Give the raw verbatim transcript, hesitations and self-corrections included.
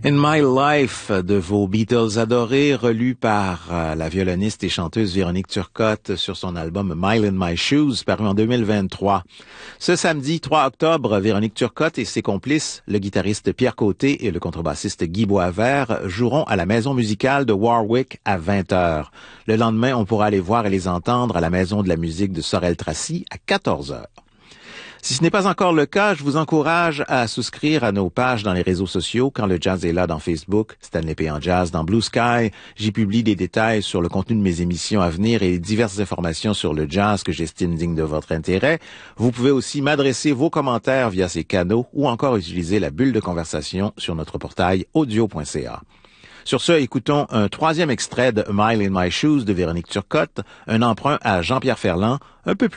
In My Life de vos Beatles adorés, relu par euh, la violoniste et chanteuse Véronique Turcotte sur son album Mile in My Shoes, paru en deux mille vingt-trois. Ce samedi trois octobre, Véronique Turcotte et ses complices, le guitariste Pierre Côté et le contrebassiste Guy Boisvert, joueront à la Maison musicale de Warwick à vingt heures. Le lendemain, on pourra aller voir et les entendre à la Maison de la musique de Sorel-Tracy à quatorze heures. Si ce n'est pas encore le cas, je vous encourage à souscrire à nos pages dans les réseaux sociaux. Quand le jazz est là dans Facebook, Stanley P. en jazz dans Blue Sky, j'y publie des détails sur le contenu de mes émissions à venir et diverses informations sur le jazz que j'estime digne de votre intérêt. Vous pouvez aussi m'adresser vos commentaires via ces canaux ou encore utiliser la bulle de conversation sur notre portail audio point c a. Sur ce, écoutons un troisième extrait de Mile in My Shoes de Véronique Turcotte, un emprunt à Jean-Pierre Ferland, un peu plus